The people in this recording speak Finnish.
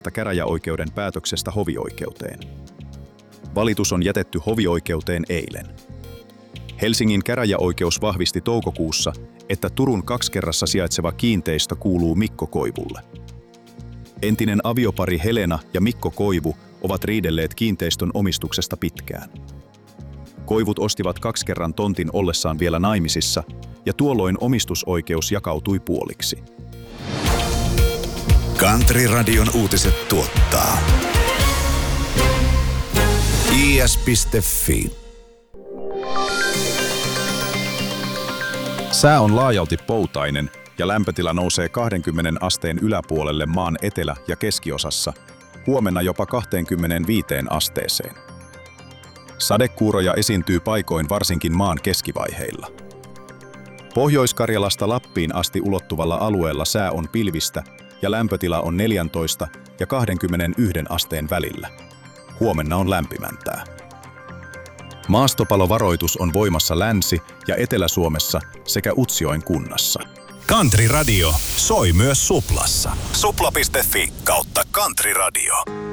käräjäoikeuden päätöksestä hovioikeuteen. Valitus on jätetty hovioikeuteen eilen. Helsingin käräjäoikeus vahvisti toukokuussa, että Turun Kakskerrassa sijaitseva kiinteistö kuuluu Mikko Koivulle. Entinen aviopari Helena ja Mikko Koivu ovat riidelleet kiinteistön omistuksesta pitkään. Koivut ostivat Kakskerran tontin ollessaan vielä naimisissa, ja tuolloin omistusoikeus jakautui puoliksi. Country-radion uutiset tuottaa is.fi. Sää on laajalti poutainen ja lämpötila nousee 20 asteen yläpuolelle maan etelä- ja keskiosassa, huomenna jopa 25 asteeseen. Sadekuuroja esiintyy paikoin varsinkin maan keskivaiheilla. Pohjois-Karjalasta Lappiin asti ulottuvalla alueella sää on pilvistä ja lämpötila on 14 ja 21 asteen välillä. Huomenna on lämpimäntää. Maastopalovaroitus on voimassa Länsi- ja Etelä-Suomessa sekä Utsjoen kunnassa. Country Radio soi myös Suplassa. Supla.fi/Country Radio.